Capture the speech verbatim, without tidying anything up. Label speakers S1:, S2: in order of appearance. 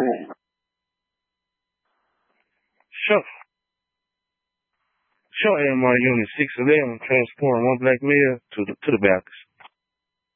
S1: Show, show A M R Unit six eleven transporting one black male to the to the Baptist.